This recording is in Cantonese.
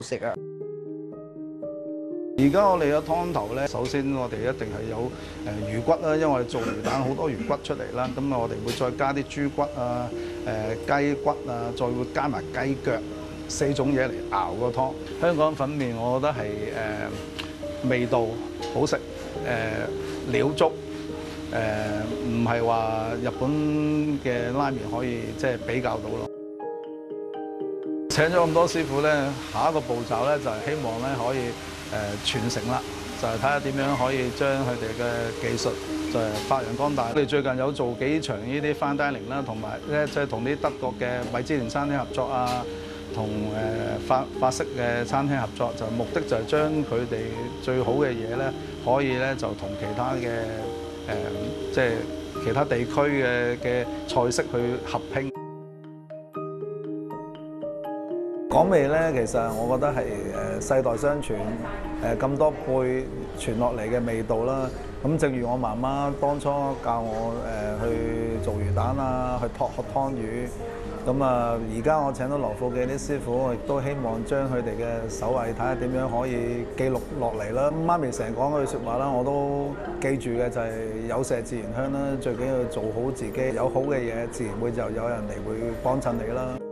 食啊！ 而家我哋嘅湯頭咧，首先我哋一定係有魚骨啦，因為我哋做魚蛋好多魚骨出嚟啦，咁我哋會再加啲豬骨啊、雞骨啊，再會加埋雞腳4種嘢嚟熬個湯。香港粉麵我覺得係味道好食，料足，唔係話日本嘅拉麵可以即係比較到咯。請咗咁多師傅咧，下一個步驟咧就係希望咧可以傳承啦，就係睇下點樣可以將佢哋嘅技術就係發揚光大。我哋最近有做幾場呢啲 fine dining 啦，同埋咧即係同啲德國嘅米芝蓮餐廳合作啊，同法式嘅餐廳合作，就目的就係將佢哋最好嘅嘢咧，可以咧就同其他嘅即係其他地區嘅菜式去合拼。講味咧，其實我覺得係世代相傳，咁多輩傳落嚟嘅味道啦。咁正如我媽媽當初教我去做魚蛋啊，去學湯魚。咁啊，而家我請到羅富記啲師傅，我亦都希望將佢哋嘅手藝睇下點樣可以記錄落嚟啦。媽咪成日講嗰句説話啦，我都記住嘅就係有麝自然香啦，最緊要做好自己，有好嘅嘢自然會就有人嚟會幫襯你啦。